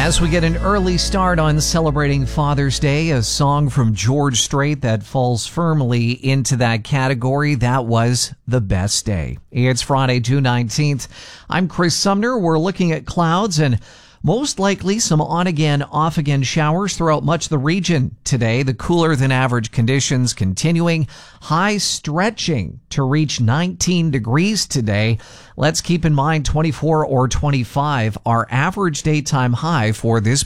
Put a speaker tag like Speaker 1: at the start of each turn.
Speaker 1: As we get an early start on celebrating Father's Day, a song from George Strait that falls firmly into that category. That was The Best Day. It's Friday, June 19th. I'm Chris Sumner. We're looking at clouds and most likely some on-again, off-again showers throughout much of the region today. The cooler than average conditions continuing. High stretching to reach 19 degrees today. Let's keep in mind 24 or 25, our average daytime high for this